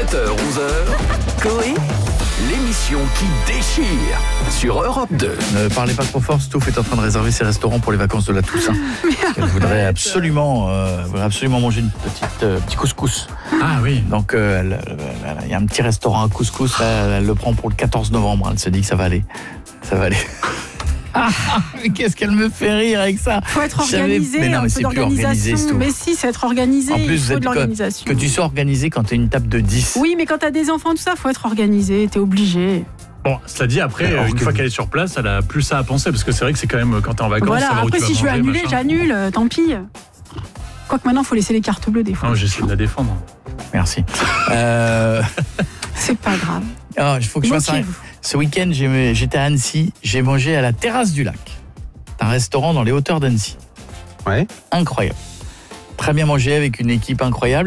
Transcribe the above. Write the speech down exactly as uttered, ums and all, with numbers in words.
sept heures onze heures, Coé, l'émission qui déchire sur Europe deux. Ne parlez pas trop fort, Stouff est en train de réserver ses restaurants pour les vacances de la Toussaint. Elle voudrait absolument, euh, voudrait absolument manger une petite euh, petit couscous. Ah oui. Donc euh, elle- elle- il y a un petit restaurant à couscous, là, elle, elle le prend pour le quatorze novembre. Elle se dit que ça va aller, ça va aller. Ah, mais qu'est-ce qu'elle me fait rire avec ça. Il faut être J'avais- organisé, mais non, un mais peu c'est plus organisé, d'organisation. Stouff. Mais si, c'est être organisé, En plus, il vous faut êtes de l'organisation. que tu sois organisé quand tu as une table de dix. Oui, mais quand t'as des enfants, tout ça, faut être organisé, t'es obligé. Bon, cela dit, après, Alors euh, une que- fois qu'elle est sur place, elle a plus ça à penser, parce que c'est vrai que c'est quand même, quand t'es en vacances, Voilà, savoir où après tu vas si je veux manger, annuler, machin. j'annule, euh, tant pis. Quoique maintenant, il faut laisser les cartes bleues des fois. Non, j'essaie de la défendre. Merci. Euh, C'est pas grave. ah, il faut que je fasse un... Moquez-vous. Ce week-end, j'ai- j'étais à Annecy, j'ai mangé à la terrasse du lac. Un restaurant dans les hauteurs d'Annecy. Ouais. Incroyable. Très bien mangé avec une équipe incroyable.